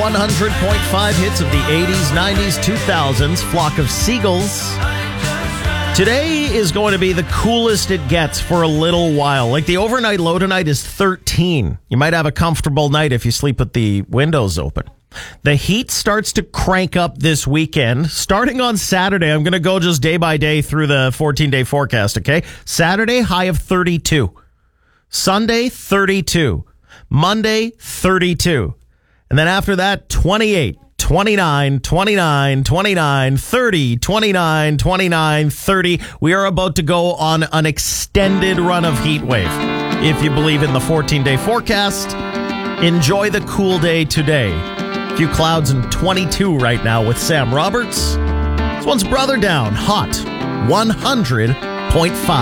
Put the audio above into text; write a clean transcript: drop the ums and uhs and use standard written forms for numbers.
100.5 hits of the 80s, 90s, 2000s. Flock of Seagulls. Today is going to be the coolest it gets for a little while. Like the overnight low tonight is 13. You might have a comfortable night if you sleep with the windows open. The heat starts to crank up this weekend. Starting on Saturday, I'm going to go just day by day through the 14-day forecast, okay? Saturday, high of 32. Sunday, 32. Monday, 32. And then after that, 28. 29, 29, 29, 30, 29, 29, 30. We are about to go on an extended run of heat wave. If you believe in the 14-day forecast, enjoy the cool day today. A few clouds and 22 right now with Sam Roberts. This one's Brother Down, hot 100.5.